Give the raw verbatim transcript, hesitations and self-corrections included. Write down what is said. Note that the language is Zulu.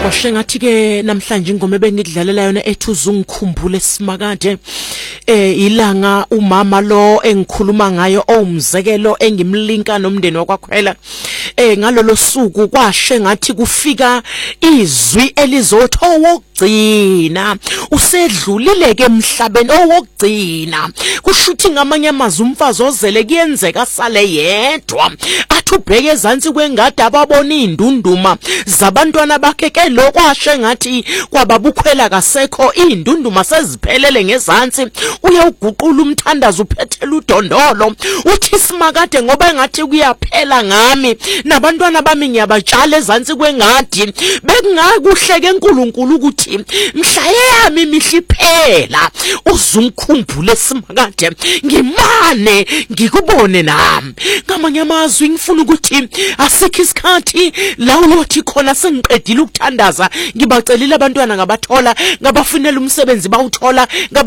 Kwashengathi ke namhlanje ingoma ebengidlalela yona ethi uzungikhumbule simakade eh ilanga umama lo engikhuluma ngayo owumzekelo engimlinka nomndeni wakwakhwela eh ngalolo suku kwashengathi kufika izwi elizothi owokugcina usedlulile ke emhlabeni owokugcina kushuthi ngamanye amazwi umfazi ozele kuyenzeka sale yedwa athi ubheke ezantsi kwengadi ababona indunduma zabantwana bakhe ke lokwashe ngathi kwababukhwela kasekho indunduma seziphelele ngezantsi uyawuguqula umthandazo uphethela udondolo uthi simakade ngoba engathi kuyaphela ngami nabantwana bami ngiyabatshala ezantsi kwengadi bekungakuhleke enkulunkulu ukuthi mhla yami mihliphela uzungikhumbule simakade ngimane ngikubone nami ngamanye amazwi ngifuna ukuthi asikho isikhathi la uyothi khona sengiqedile ukuthandaza ngibacelile abantwana ngabathola ngabafunela umsebenzi bawuthola ngaba